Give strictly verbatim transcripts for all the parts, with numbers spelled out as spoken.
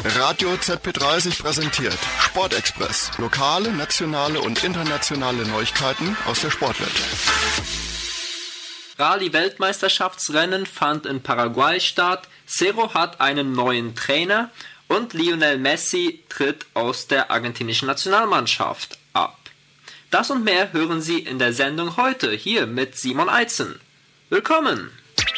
Radio Z P dreißig präsentiert Sportexpress. Lokale, nationale und internationale Neuigkeiten aus der Sportwelt. Rallye-Weltmeisterschaftsrennen fand in Paraguay statt, Cerro hat einen neuen Trainer und Lionel Messi tritt aus der argentinischen Nationalmannschaft ab. Das und mehr hören Sie in der Sendung heute hier mit Simon Eitzen. Willkommen!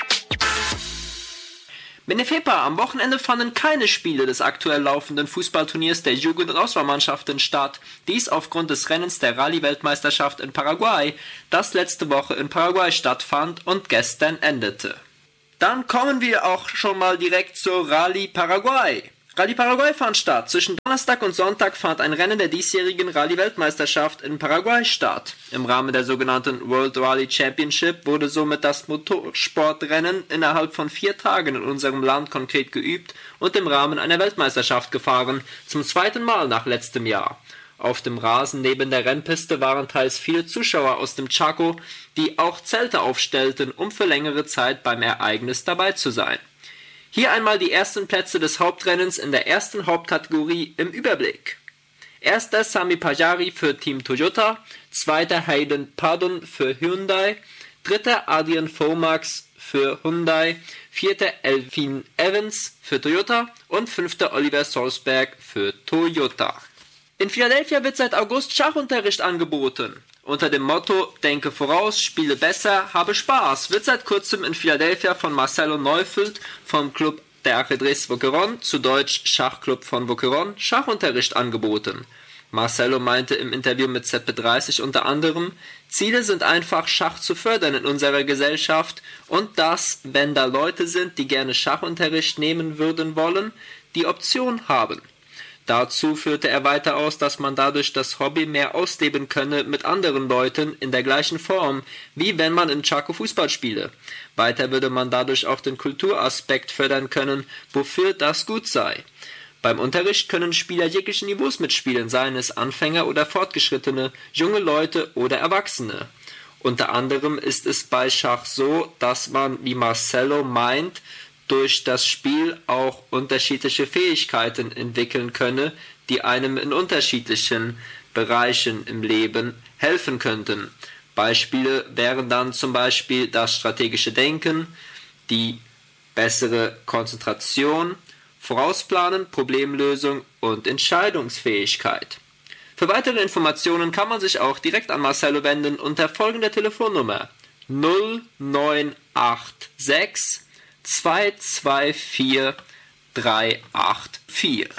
Benefepa, am Wochenende fanden keine Spiele des aktuell laufenden Fußballturniers der Jugend- und Auswahlmannschaften statt, dies aufgrund des Rennens der Rallye-Weltmeisterschaft in Paraguay, das letzte Woche in Paraguay stattfand und gestern endete. Dann kommen wir auch schon mal direkt zur Rallye Paraguay. Rallye Paraguay fand statt. Zwischen Donnerstag und Sonntag fand ein Rennen der diesjährigen Rallye-Weltmeisterschaft in Paraguay statt. Im Rahmen der sogenannten World Rally Championship wurde somit das Motorsportrennen innerhalb von vier Tagen in unserem Land konkret geübt und im Rahmen einer Weltmeisterschaft gefahren, zum zweiten Mal nach letztem Jahr. Auf dem Rasen neben der Rennpiste waren teils viele Zuschauer aus dem Chaco, die auch Zelte aufstellten, um für längere Zeit beim Ereignis dabei zu sein. Hier einmal die ersten Plätze des Hauptrennens in der ersten Hauptkategorie im Überblick. Erster Sami Pajari für Team Toyota, zweiter Hayden Pardon für Hyundai, dritter Adrian Vomax für Hyundai, vierter Elfyn Evans für Toyota und fünfter Oliver Solsberg für Toyota. In Philadelphia wird seit August Schachunterricht angeboten. Unter dem Motto Denke voraus, spiele besser, habe Spaß wird seit kurzem in Philadelphia von Marcelo Neufeld vom Club der Ajedrez Boquerón, zu Deutsch Schachclub von Boquerón, Schachunterricht angeboten. Marcelo meinte im Interview mit Z P dreißig unter anderem, Ziele sind einfach, Schach zu fördern in unserer Gesellschaft und dass, wenn da Leute sind, die gerne Schachunterricht nehmen würden wollen, die Option haben. Dazu führte er weiter aus, dass man dadurch das Hobby mehr ausleben könne mit anderen Leuten in der gleichen Form, wie wenn man in Chaco Fußball spiele. Weiter würde man dadurch auch den Kulturaspekt fördern können, wofür das gut sei. Beim Unterricht können Spieler jeglichen Niveaus mitspielen, seien es Anfänger oder Fortgeschrittene, junge Leute oder Erwachsene. Unter anderem ist es bei Schach so, dass man, wie Marcelo meint, durch das Spiel auch unterschiedliche Fähigkeiten entwickeln könne, die einem in unterschiedlichen Bereichen im Leben helfen könnten. Beispiele wären dann zum Beispiel das strategische Denken, die bessere Konzentration, Vorausplanen, Problemlösung und Entscheidungsfähigkeit. Für weitere Informationen kann man sich auch direkt an Marcelo wenden unter folgender Telefonnummer null neun acht sechs zwei zwei vier drei acht vier.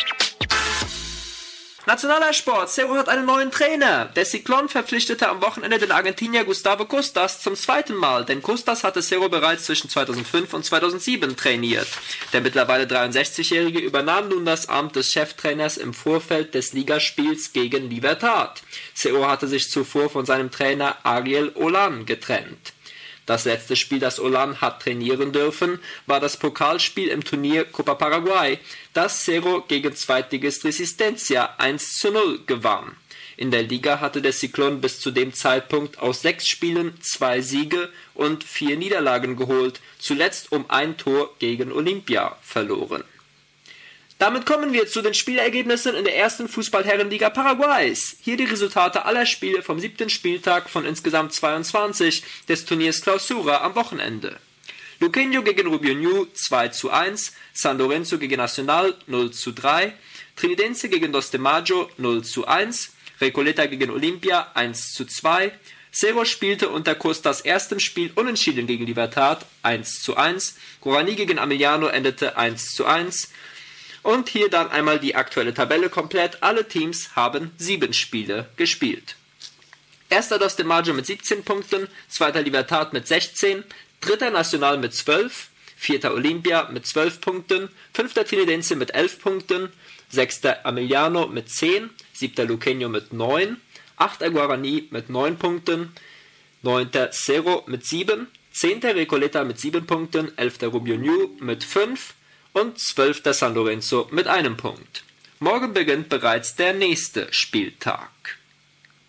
Nationaler Sport. Cerro hat einen neuen Trainer. Der Ciclón verpflichtete am Wochenende den Argentinier Gustavo Costas zum zweiten Mal, denn Costas hatte Cerro bereits zwischen zweitausendfünf und zweitausendsieben trainiert. Der mittlerweile dreiundsechzigjährige übernahm nun das Amt des Cheftrainers im Vorfeld des Ligaspiels gegen Libertad. Cerro hatte sich zuvor von seinem Trainer Ariel Olan getrennt. Das letzte Spiel, das Olan hat trainieren dürfen, war das Pokalspiel im Turnier Copa Paraguay, das Cerro gegen Zweitligist Resistencia eins zu null gewann. In der Liga hatte der Ciclón bis zu dem Zeitpunkt aus sechs Spielen zwei Siege und vier Niederlagen geholt, zuletzt um ein Tor gegen Olimpia verloren. Damit kommen wir zu den Spielergebnissen in der ersten Fußballherrenliga Paraguays. Hier die Resultate aller Spiele vom siebten Spieltag von insgesamt zweiundzwanzig des Turniers Clausura am Wochenende. Luqueño gegen Rubio zwei zu eins, San Lorenzo gegen Nacional null zu drei, Trinidense gegen Dos de Mayo null zu eins, Recoleta gegen Olimpia eins zu zwei, Cerro spielte unter Costas erstem Spiel unentschieden gegen Libertad eins zu eins, Guaraní gegen Emiliano endete eins zu eins, und hier dann einmal die aktuelle Tabelle komplett. Alle Teams haben sieben Spiele gespielt. Erster Dos de Mayo mit siebzehn Punkten, zweiter Libertad mit sechzehn, dritter Nacional mit zwölf, vierter Olimpia mit zwölf Punkten, fünfter Trinidense mit elf Punkten, sechster Emiliano mit zehn, siebter Luqueño mit neun, achter Guaraní mit neun Punkten, neunter Cerro mit sieben, zehnter Recoleta mit sieben Punkten, elfter Rubio Ñu mit fünf, und zwölfter San Lorenzo mit einem Punkt. Morgen beginnt bereits der nächste Spieltag.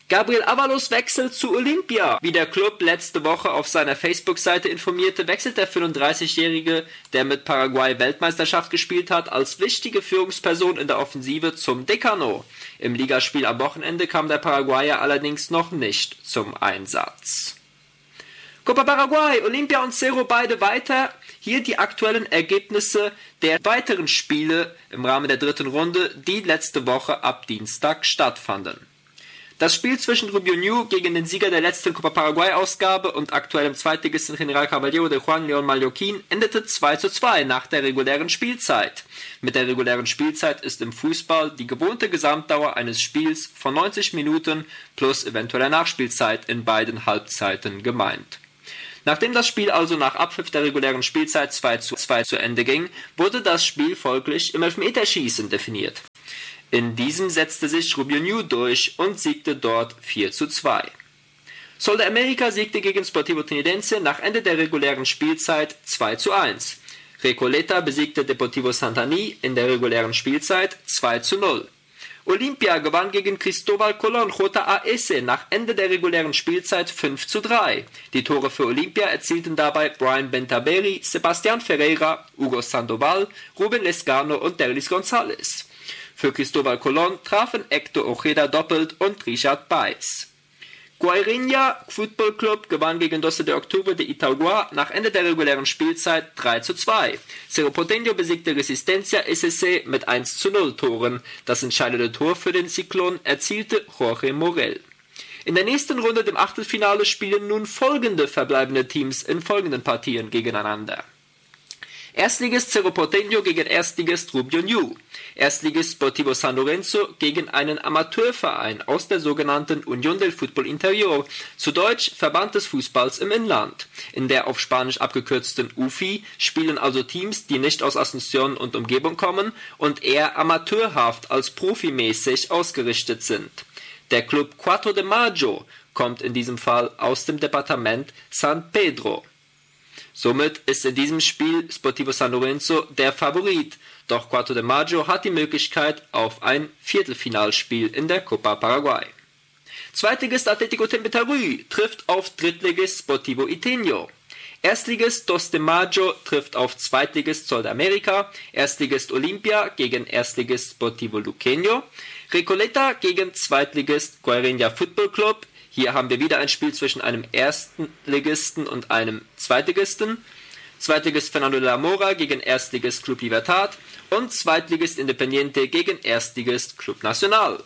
Gabriel Avalos wechselt zu Olimpia. Wie der Club letzte Woche auf seiner Facebook-Seite informierte, wechselt der fünfunddreißigjährige, der mit Paraguay Weltmeisterschaft gespielt hat, als wichtige Führungsperson in der Offensive zum Decano. Im Ligaspiel am Wochenende kam der Paraguayer allerdings noch nicht zum Einsatz. Copa Paraguay, Olimpia und Cerro beide weiter. Hier die aktuellen Ergebnisse der weiteren Spiele im Rahmen der dritten Runde, die letzte Woche ab Dienstag stattfanden. Das Spiel zwischen Rubio Ñu gegen den Sieger der letzten Copa Paraguay-Ausgabe und aktuellem Zweitligisten General Caballero de Juan León Mallorquín endete zwei zu zwei nach der regulären Spielzeit. Mit der regulären Spielzeit ist im Fußball die gewohnte Gesamtdauer eines Spiels von neunzig Minuten plus eventueller Nachspielzeit in beiden Halbzeiten gemeint. Nachdem das Spiel also nach Abpfiff der regulären Spielzeit zwei zu zwei zu Ende ging, wurde das Spiel folglich im Elfmeterschießen definiert. In diesem setzte sich Rubio Ñu durch und siegte dort vier zu zwei. Sol de América siegte gegen Sportivo Trinidense nach Ende der regulären Spielzeit zwei zu eins. Recoleta besiegte Deportivo Santaní in der regulären Spielzeit zwei zu null. Olimpia gewann gegen Cristóbal Colón J A S nach Ende der regulären Spielzeit fünf zu drei. Die Tore für Olimpia erzielten dabei Brian Bentaberry, Sebastián Ferreira, Hugo Sandoval, Rubén Lezcano und Derlis González. Für Cristóbal Colón trafen Héctor Ojeda doppelt und Richard Paez. Guaireña Football Club gewann gegen doce de Octubre de Itagua nach Ende der regulären Spielzeit drei zu zwei. Cerro Porteño besiegte Resistencia S C mit eins zu null Toren. Das entscheidende Tor für den Cyclón erzielte Jorge Morel. In der nächsten Runde, dem Achtelfinale, spielen nun folgende verbleibende Teams in folgenden Partien gegeneinander. Erstligist Cerro Porteño gegen Erstligist Rubio Ñu. Erstligist Sportivo San Lorenzo gegen einen Amateurverein aus der sogenannten Unión del Fútbol Interior, zu Deutsch Verband des Fußballs im Inland. In der auf Spanisch abgekürzten U F I spielen also Teams, die nicht aus Asunción und Umgebung kommen und eher amateurhaft als profimäßig ausgerichtet sind. Der Club Cuatro de Mayo kommt in diesem Fall aus dem Departement San Pedro. Somit ist in diesem Spiel Sportivo San Lorenzo der Favorit, doch Cuatro de Mayo hat die Möglichkeit auf ein Viertelfinalspiel in der Copa Paraguay. Zweitligist Atlético Tembetarü trifft auf Drittligist Sportivo Iteño. Erstligist Dos de Mayo trifft auf Zweitligist Sol de América, Erstligist Olimpia gegen Erstligist Sportivo Luqueño, Recoleta gegen Zweitligist Guaireña Football Club. Hier haben wir wieder ein Spiel zwischen einem Erstligisten und einem Zweitligisten. Zweitligist Fernando de la Mora gegen Erstligist Club Libertad und Zweitligist Independiente gegen Erstligist Club Nacional.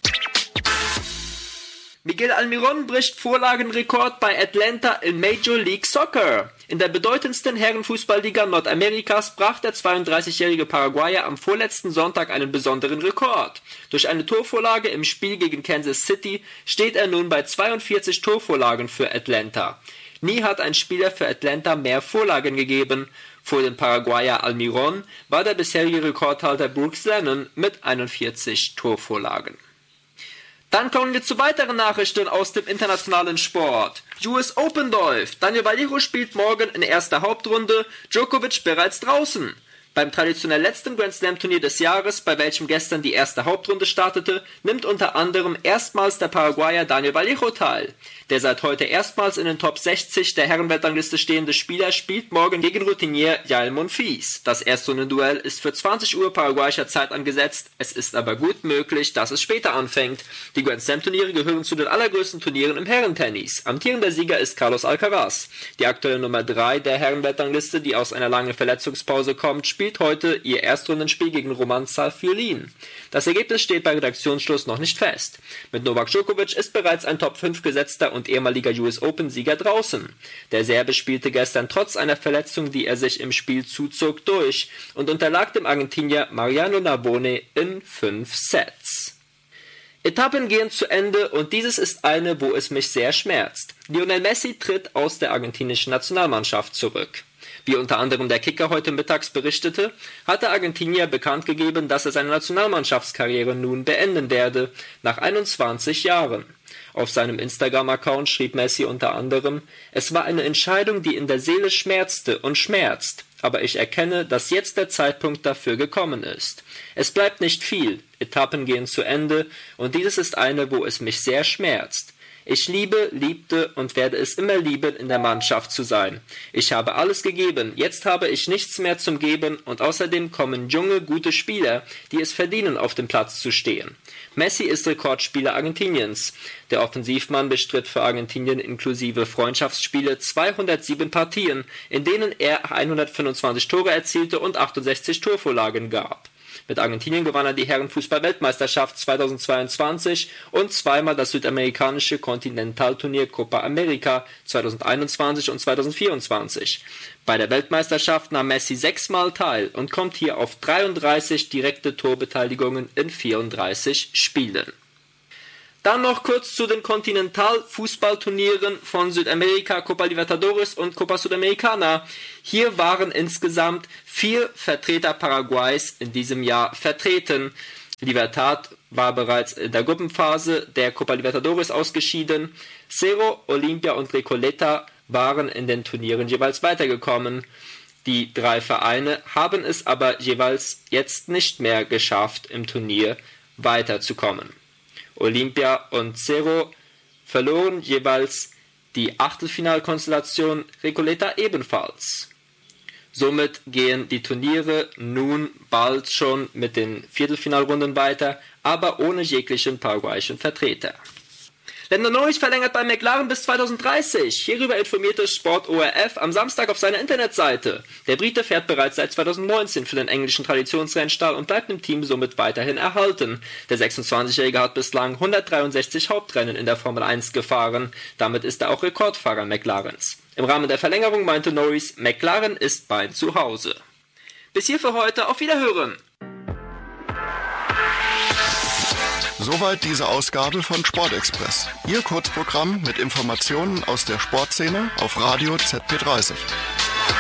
Miguel Almirón bricht Vorlagenrekord bei Atlanta in Major League Soccer. In der bedeutendsten Herrenfußballliga Nordamerikas brach der zweiunddreißigjährige Paraguayer am vorletzten Sonntag einen besonderen Rekord. Durch eine Torvorlage im Spiel gegen Kansas City steht er nun bei zweiundvierzig Torvorlagen für Atlanta. Nie hat ein Spieler für Atlanta mehr Vorlagen gegeben. Vor dem Paraguayer Almirón war der bisherige Rekordhalter Brooks Lennon mit einundvierzig Torvorlagen. Dann kommen wir zu weiteren Nachrichten aus dem internationalen Sport. U S Open läuft. Daniel Vallejo spielt morgen in erster Hauptrunde, Djokovic bereits draußen. Beim traditionell letzten Grand Slam Turnier des Jahres, bei welchem gestern die erste Hauptrunde startete, nimmt unter anderem erstmals der Paraguayer Daniel Vallejo teil. Der seit heute erstmals in den Top sechzig der Herrenweltrangliste stehende Spieler spielt morgen gegen Routinier Yael Monfils. Das Erstrundenduell ist für zwanzig Uhr paraguayischer Zeit angesetzt, es ist aber gut möglich, dass es später anfängt. Die Grand Slam Turniere gehören zu den allergrößten Turnieren im Herrentennis. Amtierender Sieger ist Carlos Alcaraz. Die aktuelle Nummer drei der Herrenweltrangliste, die aus einer langen Verletzungspause kommt, spielt heute ihr Erstrundenspiel gegen Roman Safiullin. Das Ergebnis steht bei Redaktionsschluss noch nicht fest. Mit Novak Djokovic ist bereits ein Top fünf gesetzter und ehemaliger U S Open-Sieger draußen. Der Serbe spielte gestern trotz einer Verletzung, die er sich im Spiel zuzog, durch und unterlag dem Argentinier Mariano Narbone in fünf Sets. Etappen gehen zu Ende und dieses ist eine, wo es mich sehr schmerzt. Lionel Messi tritt aus der argentinischen Nationalmannschaft zurück. Wie unter anderem der Kicker heute mittags berichtete, hat der Argentinier bekannt gegeben, dass er seine Nationalmannschaftskarriere nun beenden werde, nach einundzwanzig Jahren. Auf seinem Instagram-Account schrieb Messi unter anderem: Es war eine Entscheidung, die in der Seele schmerzte und schmerzt, aber ich erkenne, dass jetzt der Zeitpunkt dafür gekommen ist. Es bleibt nicht viel, Etappen gehen zu Ende und dieses ist eine, wo es mich sehr schmerzt. Ich liebe, liebte und werde es immer lieben, in der Mannschaft zu sein. Ich habe alles gegeben, jetzt habe ich nichts mehr zum Geben und außerdem kommen junge, gute Spieler, die es verdienen, auf dem Platz zu stehen. Messi ist Rekordspieler Argentiniens. Der Offensivmann bestritt für Argentinien inklusive Freundschaftsspiele zweihundertsieben Partien, in denen er hundertfünfundzwanzig Tore erzielte und achtundsechzig Torvorlagen gab. Mit Argentinien gewann er die Herrenfußball-Weltmeisterschaft zweitausendzweiundzwanzig und zweimal das südamerikanische Kontinentalturnier Copa America zweitausendeinundzwanzig und zweitausendvierundzwanzig. Bei der Weltmeisterschaft nahm Messi sechsmal teil und kommt hier auf dreiunddreißig direkte Torbeteiligungen in vierunddreißig Spielen. Dann noch kurz zu den Kontinentalfußballturnieren von Südamerika, Copa Libertadores und Copa Sudamericana. Hier waren insgesamt vier Vertreter Paraguays in diesem Jahr vertreten. Libertad war bereits in der Gruppenphase der Copa Libertadores ausgeschieden. Cerro, Olimpia und Recoleta waren in den Turnieren jeweils weitergekommen. Die drei Vereine haben es aber jeweils jetzt nicht mehr geschafft, im Turnier weiterzukommen. Olimpia und Cerro verloren jeweils die Achtelfinalkonstellation, Recoleta ebenfalls. Somit gehen die Turniere nun bald schon mit den Viertelfinalrunden weiter, aber ohne jeglichen paraguayischen Vertreter. Lando Norris verlängert bei McLaren bis zweitausenddreißig. Hierüber informierte Sport O R F am Samstag auf seiner Internetseite. Der Brite fährt bereits seit zweitausendneunzehn für den englischen Traditionsrennstall und bleibt im Team somit weiterhin erhalten. Der sechsundzwanzigjährige hat bislang hundertdreiundsechzig Hauptrennen in der Formel eins gefahren. Damit ist er auch Rekordfahrer McLarens. Im Rahmen der Verlängerung meinte Norris, McLaren ist mein Zuhause. Bis hier für heute, auf Wiederhören! Soweit diese Ausgabe von Sportexpress. Ihr Kurzprogramm mit Informationen aus der Sportszene auf Radio Z P dreißig.